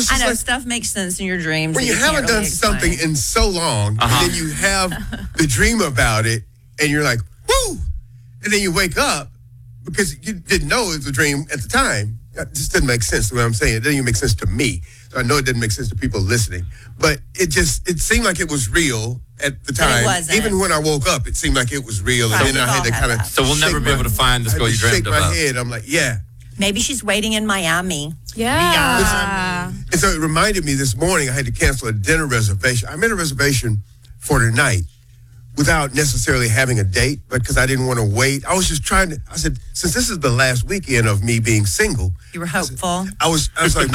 was I just know like, stuff makes sense in your dreams. when you can't haven't really done explain. something in so long, and then you have the dream about it, and you're like, woo! And then you wake up because you didn't know it was a dream at the time. That just didn't make sense the way I'm saying it. It didn't even make sense to me. So I know it didn't make sense to people listening. But it seemed like it was real at the time. It wasn't. Even when I woke up, it seemed like it was real. And then I had to kind of So we'll never be able to find this girl you dreamed shake my about. head. I'm like, yeah. Maybe she's waiting in Miami. Yeah. And so it reminded me this morning I had to cancel a dinner reservation. I made a reservation for tonight without necessarily having a date, because I didn't want to wait. I was just I said, since this is the last weekend of me being single. You were hopeful. I was like,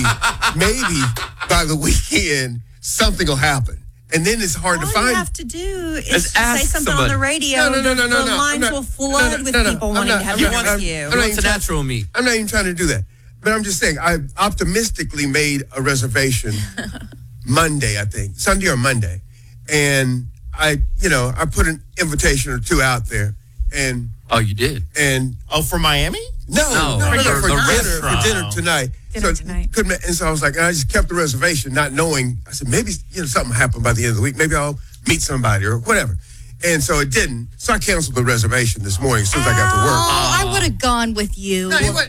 maybe by the weekend, something will happen. And then it's hard to All find. you have to do is Just say ask something somebody. on the radio. No. The lines will flood with people wanting to have He sex wants with you. I'm not a even natural meet. I'm not even trying to do that. But I'm just saying, I optimistically made a reservation Monday, I think. Sunday or Monday. And I put an invitation or two out there. And Oh, you did? and for Miami? no, for for the dinner, restaurant. for dinner tonight. Dinner tonight. And so I was like, and I just kept the reservation, not knowing. I said, maybe something happened by the end of the week. Maybe I'll meet somebody or whatever. And so it didn't. So I canceled the reservation this morning as soon as I got to work. Oh, I would have gone with you. No, what?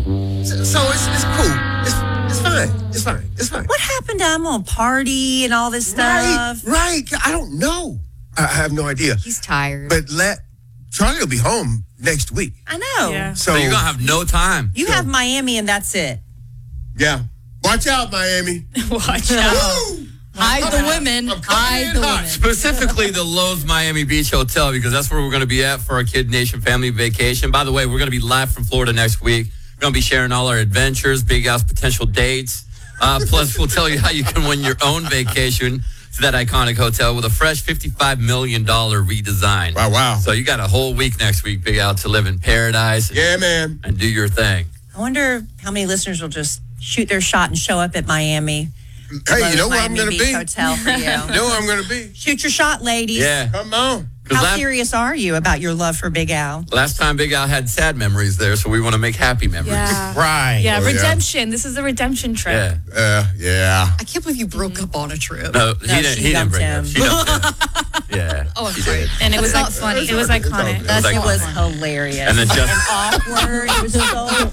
So it's cool. It's fine. It's fine. It's fine. What happened to I'm gonna party and all this stuff? Right. I don't know. I have no idea. He's tired. But Charlie will be home next week. I know. Yeah. So So you're going to have no time. You have Miami and that's it. yeah. Watch out, Miami. Watch out. Woo! Hide the women. I'm coming Hide in the hot. women. Specifically the Lowe's Miami Beach Hotel, because that's where we're going to be at for our Kid Nation family vacation. By the way, we're going to be live from Florida next week. We're going to be sharing all our adventures, Big Al's potential dates. Plus, we'll tell you how you can win your own vacation to that iconic hotel with a fresh $55 million redesign. Wow. So you got a whole week next week, Big Al, to live in paradise Yeah, man. and do your thing. I wonder how many listeners will just shoot their shot and show up at Miami. Hey, you know where I'm Miami going to Beach be? Hotel for you. You know where I'm going to be? Shoot your shot, ladies. Yeah. Come on. How serious are you about your love for Big Al? Last time Big Al had sad memories there, so we want to make happy memories. Yeah. Right. Yeah, Oh, yeah. redemption. This is the redemption trip. Yeah. Yeah. I can't believe you broke up on a trip. No, he didn't. she He didn't dumped bring it. him. She dumped him. Yeah. Oh, I'm she sorry. did. And it was not like funny. It was iconic. Like- It was hilarious. And then awkward. It was so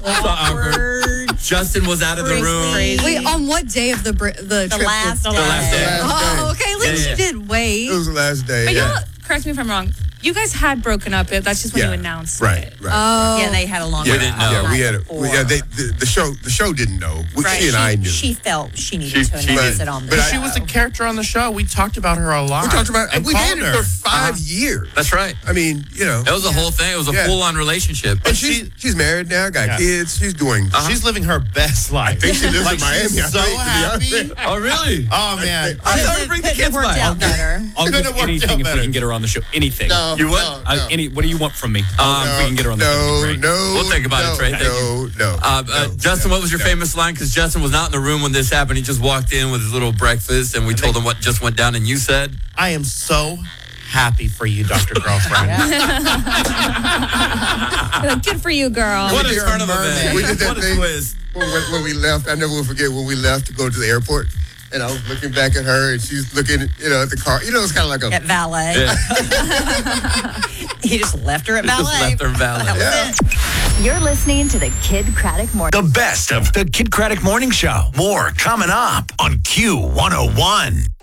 awkward. Justin was out of the room. Crazy. Wait, on what day of the trip? The last The day. last day. Oh, okay. At least Yeah. you did wait. It was the last day. But yeah. y'all, correct me if I'm wrong. You guys had broken up. That's just when you announced Right. it. Right. Oh. Yeah, they had a long We didn't know. Yeah, we had it. before. The show didn't know. Right. She and I knew. She felt she needed She- to she announce did. it on the But show. She was a character on the show. We talked about her a lot. we talked about and we called dated her. for 5 years. That's right. I mean, It was a whole thing. It was a Yeah. full-on relationship. And she's married now, got kids. She's doing. She's living her best life. I think she lives in Miami. She's so I think, to be happy. honest. Oh, really? Oh, man. I thought to bring the It kids worked by. out better. I'll Could've do worked out anything if better. we can get her on the show. Anything. No, You what? no, no. What do you want from me? If we can get her on the show. No, Great. no. We'll think about it, Trey. Thank you. No. Justin, what was your famous line? Because Justin was not in the room when this happened. He just walked in with his little breakfast, and we told him what just went down, and you said? I am so happy for you, Dr. Girlfriend. Like, good for you, girl. What a You're turn a of events. mermaid. We did that What a thing. twist. When we left, I never will forget when we left to go to the airport. And I was looking back at her, and she's looking, at the car. It's kind of like At valet. Yeah. He just left her at valet. Just left her in valet. That was Yeah. it. You're listening to the Kid Craddock Morning. The best of the Kid Craddock Morning Show. More coming up on Q101.